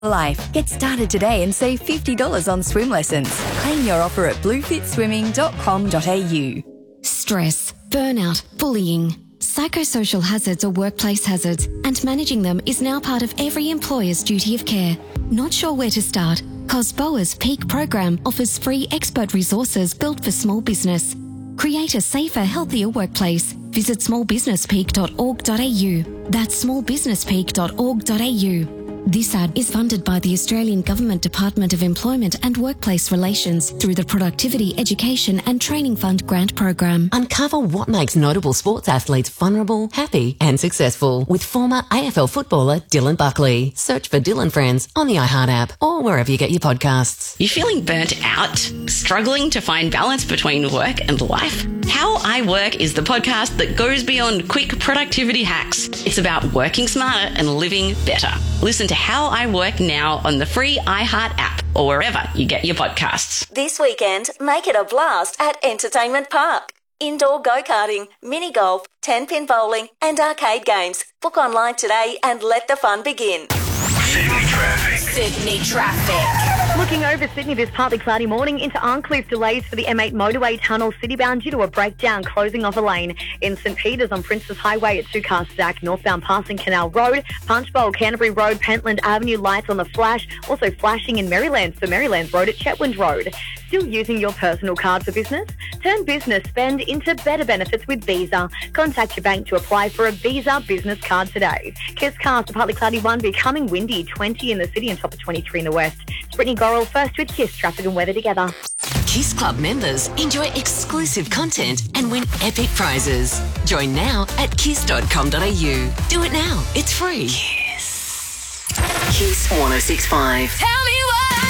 Life. Get started today and save $50 on swim lessons. Claim your offer at bluefitswimming.com.au. Stress, burnout, bullying. Psychosocial hazards are workplace hazards, and managing them is now part of every employer's duty of care. Not sure where to start? COSBOA's Peak program offers free expert resources built for small business. Create a safer, healthier workplace. Visit smallbusinesspeak.org.au. That's smallbusinesspeak.org.au. This ad is funded by the Australian Government Department of Employment and Workplace Relations through the Productivity, Education and Training Fund grant program. Uncover what makes notable sports athletes vulnerable, happy and successful with former AFL footballer Dylan Buckley. Search for Dylan Friends on the iHeart app or wherever you get your podcasts. You feeling burnt out? Struggling to find balance between work and life? How I Work is the podcast that goes beyond quick productivity hacks. It's about working smarter and living better. Listen to How I Work now on the free iHeart app or wherever you get your podcasts. This weekend, make it a blast at Entertainment Park. Indoor go-karting, mini golf, 10-pin bowling and arcade games. Book online today and let the fun begin. Sydney traffic. Sydney traffic. Looking over Sydney this partly cloudy morning into Arncliffe, delays for the M8 motorway tunnel citybound due to a breakdown closing off a lane. In St Peters on Princess Highway at Two-Car Stack, northbound passing Canal Road, Punchbowl, Canterbury Road, Pentland Avenue, lights on the flash. Also flashing in Marylands for Marylands Road at Chetwynd Road. Still using your personal card for business? Turn business spend into better benefits with Visa. Contact your bank to apply for a Visa business card today. Kiss Cast, a partly cloudy one, becoming windy, 20 in the city and top of 23 in the west. It's Brittany Gorrell first with Kiss traffic and weather together. Kiss Club members enjoy exclusive content and win epic prizes. Join now at kiss.com.au. Do it now. It's free. Kiss. Kiss 106.5. Tell me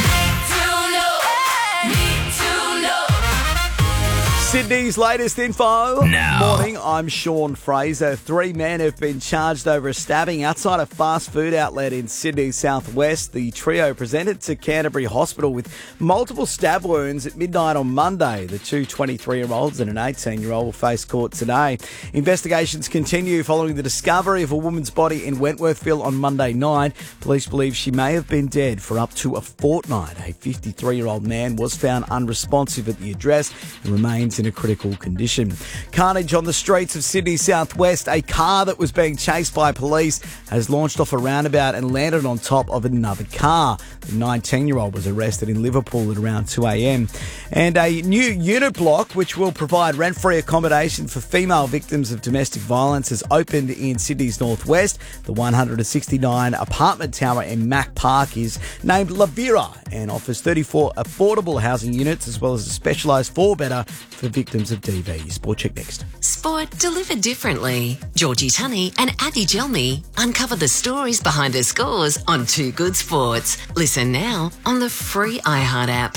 Sydney's latest info. Now. Morning, I'm Sean Fraser. 3 men have been charged over a stabbing outside a fast food outlet in Sydney's southwest. The trio presented to Canterbury Hospital with multiple stab wounds at midnight on Monday. The two 23-year-olds and an 18-year-old will face court today. Investigations continue following the discovery of a woman's body in Wentworthville on Monday night. Police believe she may have been dead for up to a fortnight. A 53-year-old man was found unresponsive at the address and remains in a critical condition. Carnage on the streets of Sydney southwest. A car that was being chased by police has launched off a roundabout and landed on top of another car. The 19-year-old was arrested in Liverpool at around 2 a.m. And a new unit block which will provide rent-free accommodation for female victims of domestic violence has opened in Sydney's northwest. The 169 apartment tower in Mac Park is named Lavira and offers 34 affordable housing units as well as a specialised 4-bedder for victims of DV. Sport Check next. Sport delivered differently. Georgie Tunney and Abby Gelmy uncover the stories behind the scores on Too Good Sports. Listen now on the free iHeart app.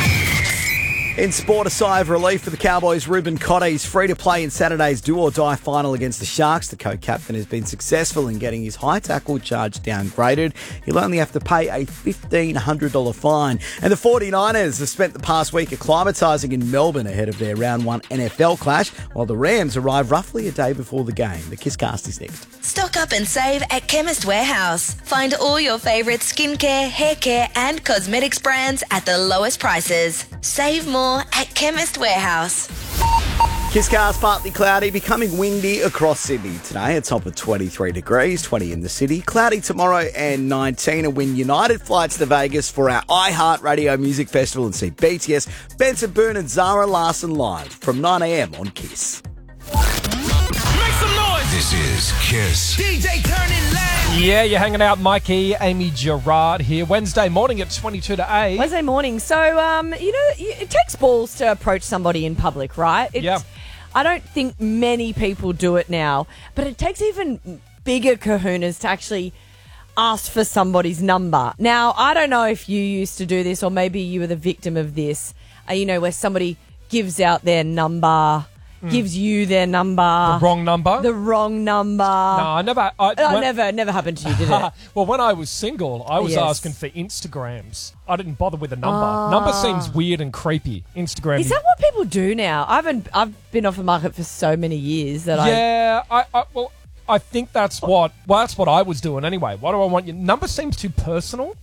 In sport, a sigh of relief for the Cowboys' Ruben Cotter. He's free to play in Saturday's do-or-die final against the Sharks. The co-captain has been successful in getting his high tackle charge downgraded. He'll only have to pay a $1,500 fine. And the 49ers have spent the past week acclimatising in Melbourne ahead of their Round 1 NFL clash, while the Rams arrive roughly a day before the game. The Kisscast is next. Stock up and save at Chemist Warehouse. Find all your favourite skincare, hair care and cosmetics brands at the lowest prices. Save more at Chemist Warehouse. Kisscast partly cloudy, becoming windy across Sydney today. A top of 23 degrees, 20 in the city. Cloudy tomorrow and 19. And win United flights to Vegas for our iHeart Radio Music Festival and see BTS, Benson Boone and Zara Larsson live from 9 a.m. on Kiss. Make some noise. This is Kiss. DJ turn it loud. Yeah, you're hanging out, Mikey, Amy Gerard here. Wednesday morning at 22 to 8. Wednesday morning. So, it takes balls to approach somebody in public, right? Yeah. I don't think many people do it now, but it takes even bigger kahunas to actually ask for somebody's number. Now, I don't know if you used to do this or maybe you were the victim of this, where somebody gives out their number, gives you their number. The wrong number? The wrong number. No, I never. Never happened to you, did it? Well, when I was single, I was asking for Instagrams. I didn't bother with a number. Number seems weird and creepy. Instagram. Is that what people do now? I've been off the market for so many years that I think that's what I was doing anyway. Why do I want your number? Seems too personal.